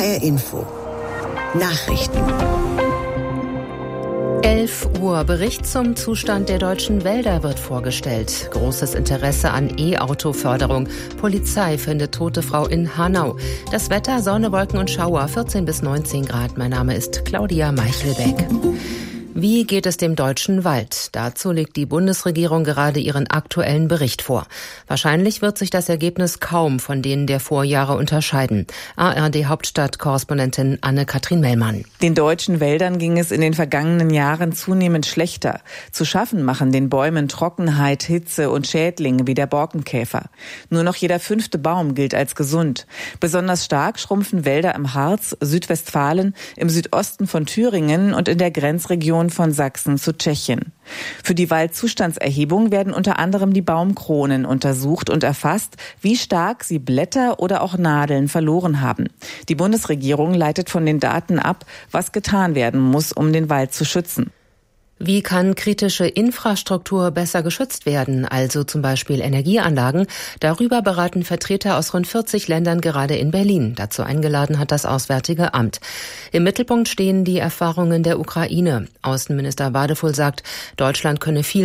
HR Info. Nachrichten. 11 Uhr. Bericht zum Zustand der deutschen Wälder wird vorgestellt. Großes Interesse an E-Auto-Förderung. Polizei findet tote Frau in Hanau. Das Wetter, Sonne, Wolken und Schauer, 14 bis 19 Grad. Mein Name ist Claudia Meichelbeck. Wie geht es dem deutschen Wald? Dazu legt die Bundesregierung gerade ihren aktuellen Bericht vor. Wahrscheinlich wird sich das Ergebnis kaum von denen der Vorjahre unterscheiden. ARD-Hauptstadt-Korrespondentin Anne-Kathrin Mellmann. Den deutschen Wäldern ging es in den vergangenen Jahren zunehmend schlechter. Zu schaffen machen den Bäumen Trockenheit, Hitze und Schädlinge wie der Borkenkäfer. Nur noch jeder 5. Baum gilt als gesund. Besonders stark schrumpfen Wälder im Harz, Südwestfalen, im Südosten von Thüringen und in der Grenzregion von Sachsen zu Tschechien. Für die Waldzustandserhebung werden unter anderem die Baumkronen untersucht und erfasst, wie stark sie Blätter oder auch Nadeln verloren haben. Die Bundesregierung leitet von den Daten ab, was getan werden muss, um den Wald zu schützen. Wie kann kritische Infrastruktur besser geschützt werden, also zum Beispiel Energieanlagen? Darüber beraten Vertreter aus rund 40 Ländern gerade in Berlin. Dazu eingeladen hat das Auswärtige Amt. Im Mittelpunkt stehen die Erfahrungen der Ukraine. Außenminister Wadefull sagt, Deutschland könne viel